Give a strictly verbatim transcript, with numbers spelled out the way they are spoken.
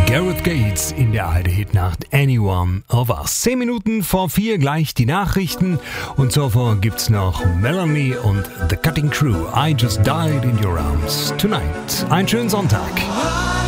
Gareth Gates in der Heide-Hit-Nacht Anyone of Us. Zehn Minuten vor vier gleich die Nachrichten und zuvor gibt's noch Melanie und The Cutting Crew. I Just Died in Your Arms Tonight. Einen schönen Sonntag.